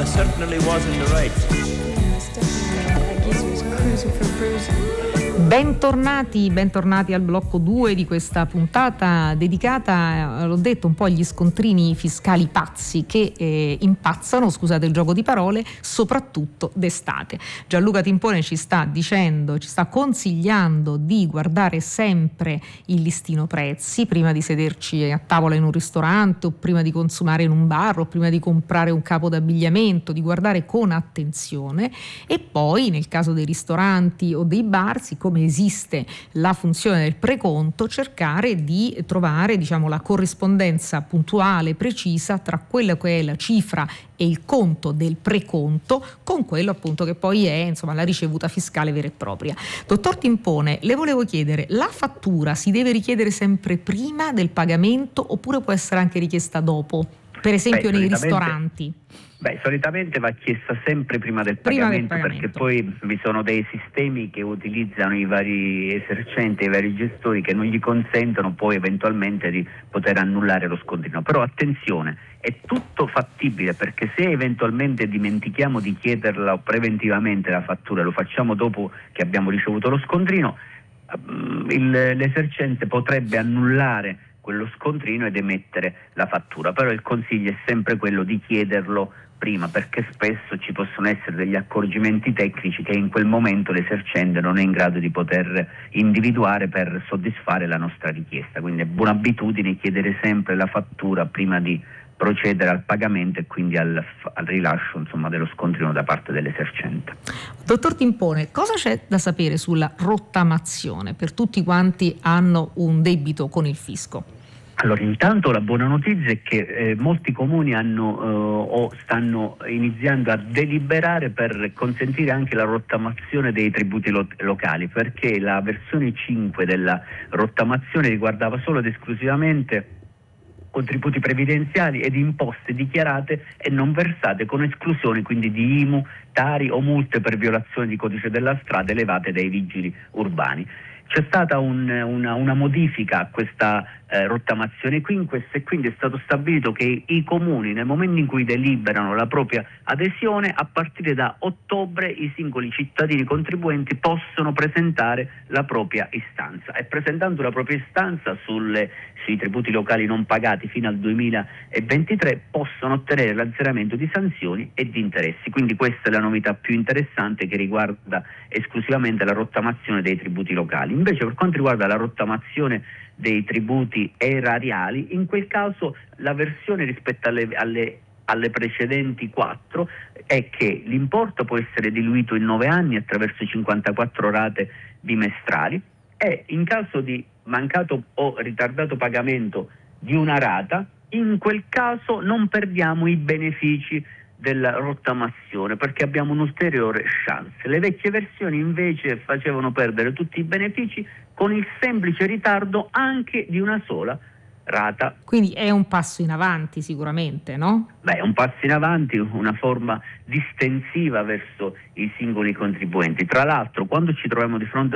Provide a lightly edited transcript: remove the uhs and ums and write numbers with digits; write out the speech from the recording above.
I certainly was in the right. Bentornati al blocco 2 di questa puntata dedicata, l'ho detto, un po' agli scontrini fiscali pazzi che impazzano, scusate il gioco di parole, soprattutto d'estate. Gianluca Timpone ci sta consigliando di guardare sempre il listino prezzi prima di sederci a tavola in un ristorante o prima di consumare in un bar o prima di comprare un capo d'abbigliamento, di guardare con attenzione. E poi nel caso dei ristoranti o dei bar, siccome esiste la funzione del preconto, cercare di trovare, diciamo, la corrispondenza puntuale, precisa tra quella che è la cifra e il conto del preconto con quello appunto che poi è, insomma, la ricevuta fiscale vera e propria. Dottor Timpone, le volevo chiedere, la fattura si deve richiedere sempre prima del pagamento oppure può essere anche richiesta dopo? Per esempio nei ristoranti? Solitamente va chiesta sempre prima del pagamento, perché poi vi sono dei sistemi che utilizzano i vari esercenti, i vari gestori, che non gli consentono poi eventualmente di poter annullare lo scontrino. Però attenzione, è tutto fattibile, perché se eventualmente dimentichiamo di chiederla preventivamente la fattura, lo facciamo dopo che abbiamo ricevuto lo scontrino, l'esercente potrebbe annullare quello scontrino ed emettere la fattura. Però il consiglio è sempre quello di chiederlo prima, perché spesso ci possono essere degli accorgimenti tecnici che in quel momento l'esercente non è in grado di poter individuare per soddisfare la nostra richiesta. Quindi è buona abitudine chiedere sempre la fattura prima di procedere al pagamento e quindi al rilascio, insomma, dello scontrino da parte dell'esercente. Dottor Timpone, cosa c'è da sapere sulla rottamazione per tutti quanti hanno un debito con il fisco? Allora, intanto la buona notizia è che molti comuni hanno stanno iniziando a deliberare per consentire anche la rottamazione dei tributi locali, perché la versione 5 della rottamazione riguardava solo ed esclusivamente contributi previdenziali ed imposte dichiarate e non versate, con esclusione quindi di IMU, Tari o multe per violazione di codice della strada elevate dai vigili urbani. C'è stata una modifica a questa rottamazione quinquest, e quindi è stato stabilito che i comuni, nel momento in cui deliberano la propria adesione, a partire da ottobre i singoli cittadini contribuenti possono presentare la propria istanza, e presentando la propria istanza sui tributi locali non pagati fino al 2023 possono ottenere l'azzeramento di sanzioni e di interessi. Quindi questa è la novità più interessante, che riguarda esclusivamente la rottamazione dei tributi locali. Invece, per quanto riguarda la rottamazione dei tributi erariali, in quel caso la versione rispetto alle precedenti 4 è che l'importo può essere diluito in 9 anni attraverso 54 rate bimestrali, e in caso di mancato o ritardato pagamento di una rata, in quel caso non perdiamo i benefici della rottamazione, perché abbiamo un'ulteriore chance. Le vecchie versioni invece facevano perdere tutti i benefici con il semplice ritardo anche di una sola rata. Quindi è un passo in avanti sicuramente, no? È un passo in avanti, una forma distensiva verso i singoli contribuenti. Tra l'altro, quando ci troviamo di fronte